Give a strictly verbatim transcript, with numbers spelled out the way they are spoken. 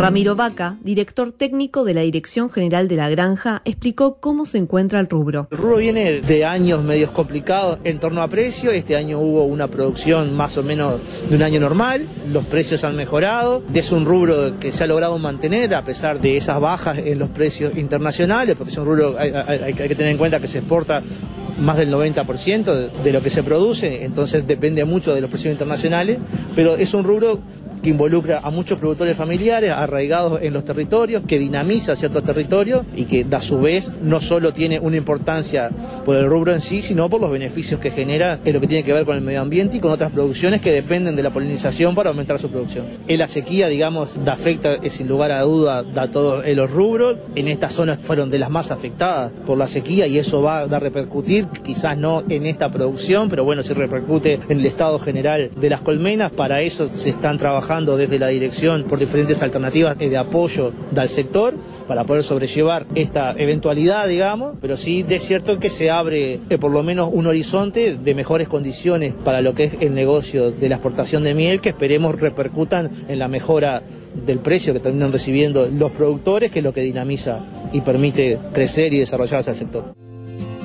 Ramiro Vaca, director técnico de la Dirección General de la Granja, explicó cómo se encuentra el rubro. El rubro viene de años medios complicados en torno a precio. Este año hubo una producción más o menos de un año normal, los precios han mejorado, es un rubro que se ha logrado mantener a pesar de esas bajas en los precios internacionales, porque es un rubro, hay, hay, hay que tener en cuenta que se exporta más del noventa por ciento de, de lo que se produce, entonces depende mucho de los precios internacionales, pero es un rubro que involucra a muchos productores familiares arraigados en los territorios, que dinamiza ciertos territorios y que a su vez no solo tiene una importancia por el rubro en sí, sino por los beneficios que genera en lo que tiene que ver con el medio ambiente y con otras producciones que dependen de la polinización para aumentar su producción. En la sequía, digamos, da afecta sin lugar a duda a todos los rubros. En estas zonas fueron de las más afectadas por la sequía y eso va a repercutir, quizás no en esta producción, pero bueno, sí repercute en el estado general de las colmenas. Para eso se están trabajando desde la dirección por diferentes alternativas de apoyo del sector para poder sobrellevar esta eventualidad, digamos, pero sí es cierto que se abre eh, por lo menos un horizonte de mejores condiciones para lo que es el negocio de la exportación de miel, que esperemos repercutan en la mejora del precio que terminan recibiendo los productores, que es lo que dinamiza y permite crecer y desarrollarse al sector.